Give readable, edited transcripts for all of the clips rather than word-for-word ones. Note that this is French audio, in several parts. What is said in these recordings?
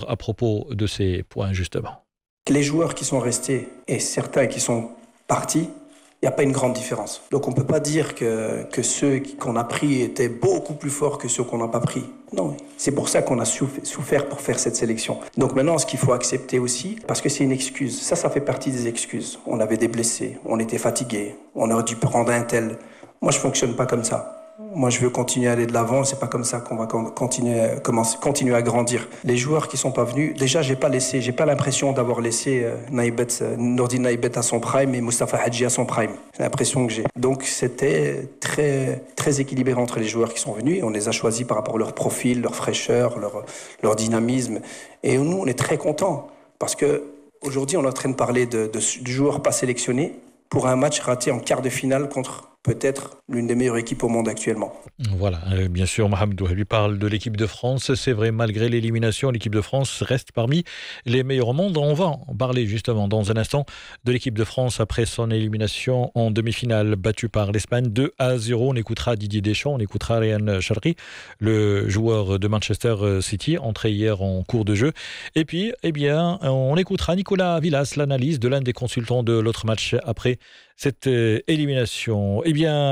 à propos de ces points, justement. Les joueurs qui sont restés et certains qui sont partis, il n'y a pas une grande différence. Donc on ne peut pas dire que ceux qu'on a pris étaient beaucoup plus forts que ceux qu'on n'a pas pris. Non, c'est pour ça qu'on a souffert pour faire cette sélection. Donc maintenant, ce qu'il faut accepter aussi, parce que c'est une excuse, ça fait partie des excuses. On avait des blessés, on était fatigués, on aurait dû prendre un tel. Moi, je ne fonctionne pas comme ça. Moi, je veux continuer à aller de l'avant. C'est pas comme ça qu'on va continuer à grandir. Les joueurs qui sont pas venus, déjà, j'ai pas l'impression d'avoir laissé Nourdine Naïbet à son prime et Moustapha Hadji à son prime. C'est l'impression que j'ai. Donc, c'était très, très équilibré entre les joueurs qui sont venus. Et on les a choisis par rapport à leur profil, leur fraîcheur, leur dynamisme. Et nous, on est très contents parce que aujourd'hui, on est en train de parler du joueur pas sélectionné pour un match raté en quart de finale contre peut-être l'une des meilleures équipes au monde actuellement. Voilà, bien sûr, Mohamed Ouahabi parle de l'équipe de France. C'est vrai, malgré l'élimination, l'équipe de France reste parmi les meilleurs au monde. On va en parler justement dans un instant de l'équipe de France après son élimination en demi-finale battue par l'Espagne 2-0. On écoutera Didier Deschamps, on écoutera Ryan Cherki, le joueur de Manchester City, entré hier en cours de jeu. Et puis, on écoutera Nicolas Villas, l'analyse de l'un des consultants de l'autre match après cette élimination.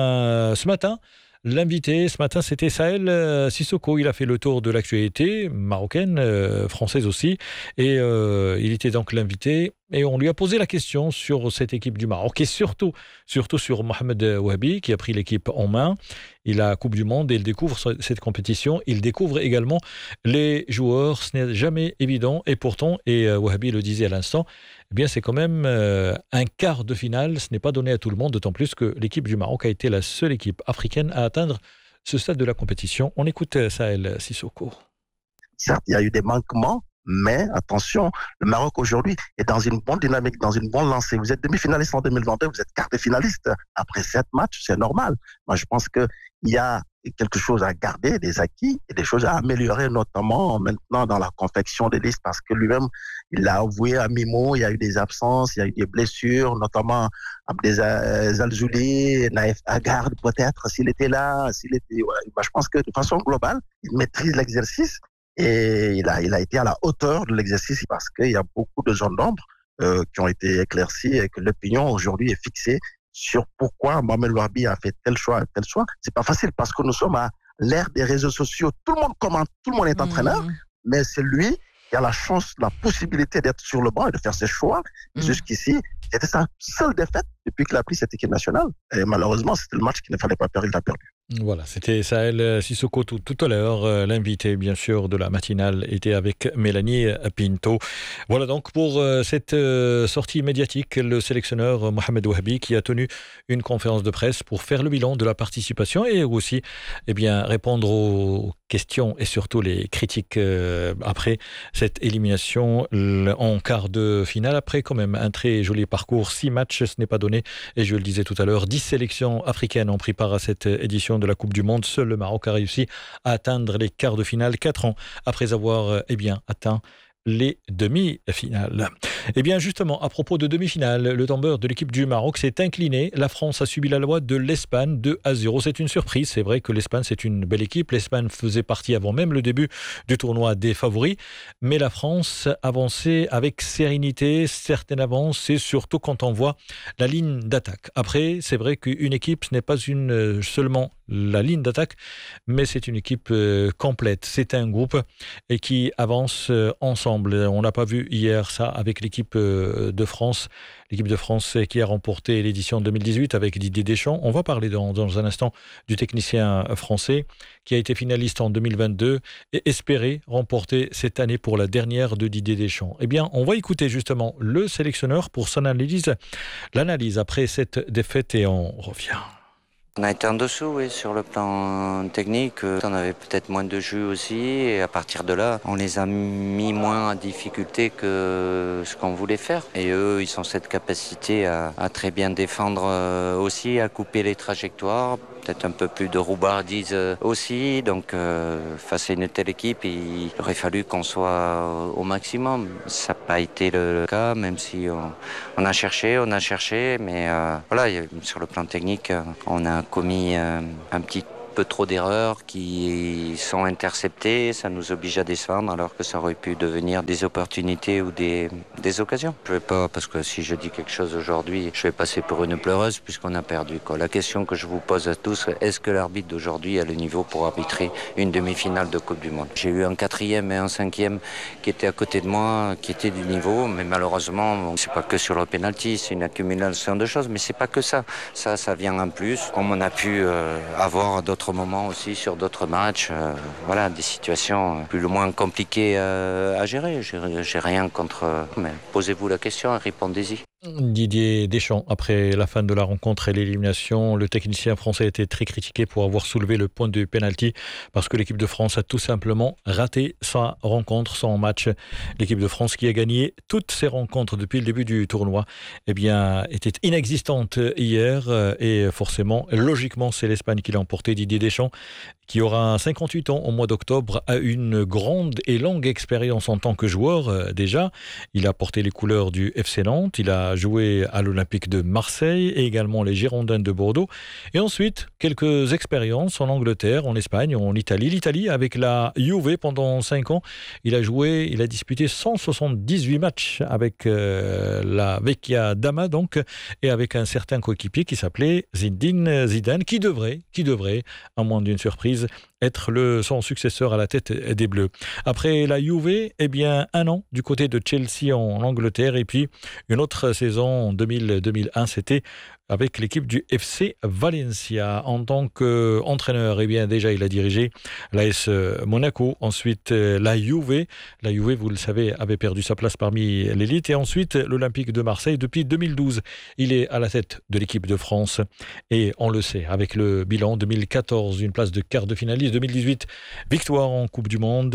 Ce matin, l'invité, c'était Saël Sissoko. Il a fait le tour de l'actualité marocaine, française aussi. Et il était donc l'invité. Et on lui a posé la question sur cette équipe du Maroc et surtout sur Mohamed Ouahabi qui a pris l'équipe en main. Il a Coupe du Monde et il découvre cette compétition. Il découvre également les joueurs. Ce n'est jamais évident. Et pourtant, Ouahabi le disait à l'instant, c'est quand même un quart de finale. Ce n'est pas donné à tout le monde, d'autant plus que l'équipe du Maroc a été la seule équipe africaine à atteindre ce stade de la compétition. On écoute Saël Sissoko. Certes, il y a eu des manquements, mais attention, le Maroc aujourd'hui est dans une bonne dynamique, dans une bonne lancée. Vous êtes demi-finaliste en 2022, vous êtes quart de finaliste. Après 7 matchs, c'est normal. Moi, je pense qu'il y a quelque chose à garder, des acquis et des choses à améliorer, notamment maintenant dans la confection des listes, parce que lui-même, il l'a avoué à mi-mot, il y a eu des absences, il y a eu des blessures, notamment Abdel Alzouli, Naïf Aguerd, peut-être, s'il était là, je pense que de façon globale, il maîtrise l'exercice. Et il a été à la hauteur de l'exercice parce qu'il y a beaucoup de zones d'ombre qui ont été éclaircies et que l'opinion aujourd'hui est fixée sur pourquoi Mohamed Ouahabi a fait tel choix. C'est pas facile parce que nous sommes à l'ère des réseaux sociaux. Tout le monde commente, tout le monde est entraîneur, mais c'est lui qui a la chance, la possibilité d'être sur le banc et de faire ses choix. Jusqu'ici, c'était sa seule défaite depuis qu'il a pris cette équipe nationale. Et malheureusement, c'était le match qu'il ne fallait pas perdre, il l'a perdu. Voilà, c'était Saël Sissoko tout à l'heure. L'invité, bien sûr, de la matinale était avec Mélanie Pinto. Voilà donc pour cette sortie médiatique, le sélectionneur Mohamed Ouahabi qui a tenu une conférence de presse pour faire le bilan de la participation et aussi répondre aux questions et surtout les critiques après cette élimination en quart de finale. Après quand même un très joli parcours, 6 matchs, ce n'est pas donné. Et je le disais tout à l'heure, 10 sélections africaines ont pris part à cette édition de la Coupe du Monde. Seul le Maroc a réussi à atteindre les quarts de finale 4 ans après avoir atteint les demi-finales. Justement, à propos de demi-finale, le tombeur de l'équipe du Maroc s'est incliné. La France a subi la loi de l'Espagne 2-0. C'est une surprise. C'est vrai que l'Espagne, c'est une belle équipe. L'Espagne faisait partie avant même le début du tournoi des favoris. Mais la France avançait avec sérénité, certaines avances, et surtout quand on voit la ligne d'attaque. Après, c'est vrai qu'une équipe, ce n'est pas seulement la ligne d'attaque, mais c'est une équipe complète. C'est un groupe et qui avance ensemble. On n'a pas vu hier ça avec l'équipe de France. L'équipe de France qui a remporté l'édition 2018 avec Didier Deschamps. On va parler dans un instant du technicien français qui a été finaliste en 2022 et espérait remporter cette année pour la dernière de Didier Deschamps. On va écouter justement le sélectionneur pour son l'analyse après cette défaite et on revient. On a été en dessous, oui, sur le plan technique. On avait peut-être moins de jus aussi. Et à partir de là, on les a mis moins en difficulté que ce qu'on voulait faire. Et eux, ils ont cette capacité à très bien défendre aussi, à couper les trajectoires. Peut-être un peu plus de roubardise aussi. Donc, face à une telle équipe, il aurait fallu qu'on soit au maximum. Ça n'a pas été le cas, même si on a cherché. Mais voilà, sur le plan technique, on a commis un petit peu trop d'erreurs qui sont interceptées. Ça nous oblige à descendre alors que ça aurait pu devenir des opportunités ou des occasions. Je vais pas, parce que si je dis quelque chose aujourd'hui, je vais passer pour une pleureuse puisqu'on a perdu. La question que je vous pose à tous, est-ce que l'arbitre d'aujourd'hui a le niveau pour arbitrer une demi-finale de Coupe du Monde? J'ai eu un 4e et un 5e qui étaient à côté de moi, qui étaient du niveau, mais malheureusement, c'est pas que sur le penalty, c'est une accumulation de choses, mais c'est pas que ça. Ça vient en plus, comme on a pu avoir à d'autres moments aussi sur d'autres matchs, voilà, des situations plus ou moins compliquées à gérer. J'ai rien contre, mais posez-vous la question et répondez-y. Didier Deschamps, après la fin de la rencontre et l'élimination, le technicien français a été très critiqué pour avoir soulevé le point de pénalty parce que l'équipe de France a tout simplement raté sa rencontre, son match. L'équipe de France qui a gagné toutes ses rencontres depuis le début du tournoi, eh bien, était inexistante hier et forcément, logiquement, c'est l'Espagne qui l'a emporté. Didier Deschamps, qui aura 58 ans au mois d'octobre, a une grande et longue expérience en tant que joueur déjà. Il a porté les couleurs du FC Nantes, il a joué à l'Olympique de Marseille et également les Girondins de Bordeaux. Et ensuite, quelques expériences en Angleterre, en Espagne, en Italie. L'Italie avec la Juve pendant 5 ans. Il a disputé 178 matchs avec la Vecchia Dama donc, et avec un certain coéquipier qui s'appelait Zinedine Zidane, qui devrait, à moins d'une surprise, être son successeur à la tête des Bleus. Après la Juve, eh bien, 1 an du côté de Chelsea en Angleterre et puis une autre saison en 2000-2001, c'était avec l'équipe du FC Valencia. En tant qu'entraîneur, eh bien, déjà, il a dirigé l'AS Monaco. Ensuite, la Juve. La Juve, vous le savez, avait perdu sa place parmi l'élite. Et ensuite, l'Olympique de Marseille. Depuis 2012, il est à la tête de l'équipe de France. Et on le sait, avec le bilan 2014, une place de quart de finaliste. 2018, victoire en Coupe du Monde.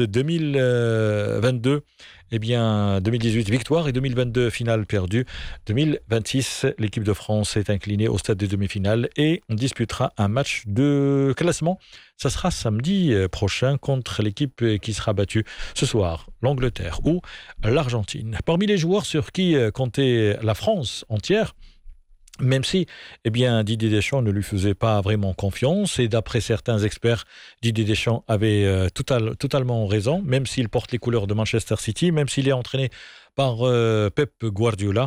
2022, eh bien, 2018, victoire et 2022, finale perdue. 2026, l'équipe de France est inclinée au stade des demi-finales et on disputera un match de classement. Ça sera samedi prochain contre l'équipe qui sera battue ce soir, l'Angleterre ou l'Argentine. Parmi les joueurs sur qui comptait la France entière, même si Didier Deschamps ne lui faisait pas vraiment confiance, et d'après certains experts, Didier Deschamps avait totalement raison, même s'il porte les couleurs de Manchester City, même s'il est entraîné par Pep Guardiola,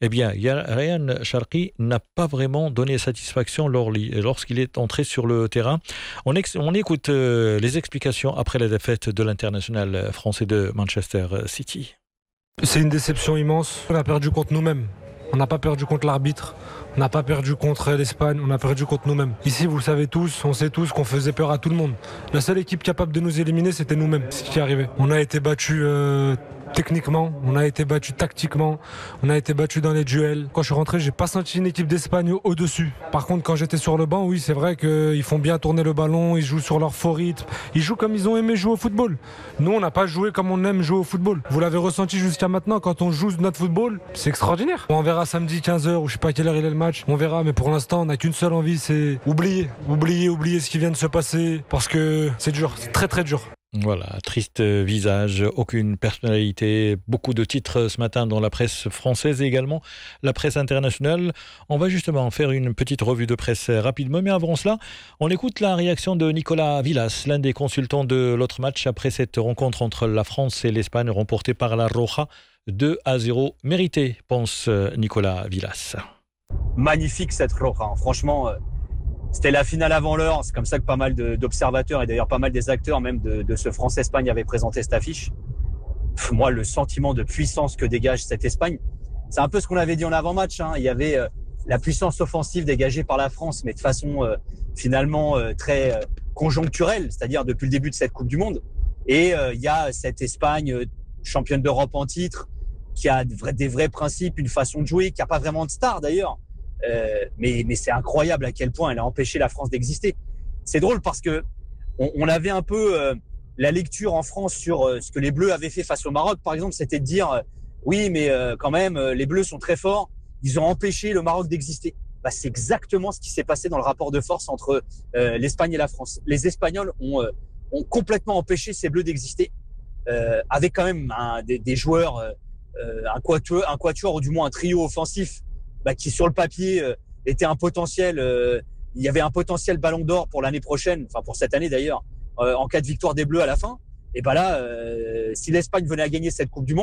Ryan Cherki n'a pas vraiment donné satisfaction lorsqu'il est entré sur le terrain. On écoute les explications après la défaite de l'international français de Manchester City. C'est une déception immense. On a perdu contre nous-mêmes. On n'a pas perdu contre l'arbitre, on n'a pas perdu contre l'Espagne, on a perdu contre nous-mêmes. Ici, vous le savez tous, on sait tous qu'on faisait peur à tout le monde. La seule équipe capable de nous éliminer, c'était nous-mêmes, c'est ce qui est arrivé. On a été battus techniquement, on a été battus tactiquement, on a été battus dans les duels. Quand je suis rentré, j'ai pas senti une équipe d'Espagne au-dessus. Par contre, quand j'étais sur le banc, oui, c'est vrai qu'ils font bien tourner le ballon, ils jouent sur leur faux rythme, ils jouent comme ils ont aimé jouer au football. Nous, on n'a pas joué comme on aime jouer au football. Vous l'avez ressenti jusqu'à maintenant, quand on joue notre football, c'est extraordinaire. On verra samedi 15h ou je sais pas à quelle heure il est le match, on verra, mais pour l'instant, on n'a qu'une seule envie, c'est oublier ce qui vient de se passer, parce que c'est dur, c'est très très dur. Voilà, triste visage, aucune personnalité, beaucoup de titres ce matin dans la presse française et également la presse internationale. On va justement faire une petite revue de presse rapidement, mais avant cela, on écoute la réaction de Nicolas Villas, l'un des consultants de l'autre match après cette rencontre entre la France et l'Espagne remportée par la Roja 2-0. Mérité, pense Nicolas Villas. Magnifique cette Roja, franchement. C'était la finale avant l'heure, c'est comme ça que pas mal d'observateurs et d'ailleurs pas mal des acteurs même de ce France-Espagne avaient présenté cette affiche. Moi, le sentiment de puissance que dégage cette Espagne, c'est un peu ce qu'on avait dit en avant-match. Il y avait la puissance offensive dégagée par la France, mais de façon finalement très conjoncturelle, c'est-à-dire depuis le début de cette Coupe du Monde. Et il y a cette Espagne championne d'Europe en titre, qui a des vrais principes, une façon de jouer, qui n'a pas vraiment de star d'ailleurs. Mais c'est incroyable à quel point elle a empêché la France d'exister. C'est drôle parce que on avait un peu la lecture en France sur ce que les Bleus avaient fait face au Maroc, par exemple, c'était de dire oui, mais quand même, les Bleus sont très forts, ils ont empêché le Maroc d'exister. C'est exactement ce qui s'est passé dans le rapport de force entre l'Espagne et la France. Les Espagnols ont complètement empêché ces Bleus d'exister, avec quand même des joueurs, un quatuor ou du moins un trio offensif qui sur le papier était un potentiel il y avait un potentiel ballon d'or pour l'année prochaine, enfin pour cette année d'ailleurs, en cas de victoire des Bleus à la fin. Et ben là, si l'Espagne venait à gagner cette Coupe du Monde,